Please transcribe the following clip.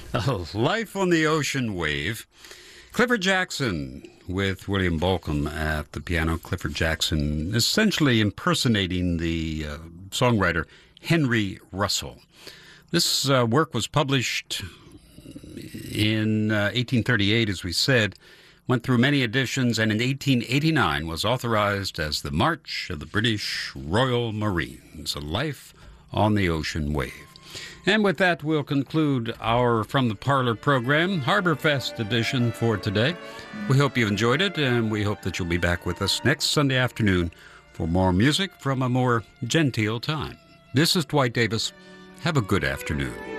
Life on the Ocean Wave. Clifford Jackson with William Bolcom at the piano. Clifford Jackson essentially impersonating the songwriter Henry Russell. This work was published in 1838, as we said, went through many editions, and in 1889 was authorized as the March of the British Royal Marines, a life on the ocean wave. And with that, we'll conclude our From the Parlor program, Harborfest edition for today. We hope you enjoyed it, and we hope that you'll be back with us next Sunday afternoon for more music from a more genteel time. This is Dwight Davis. Have a good afternoon.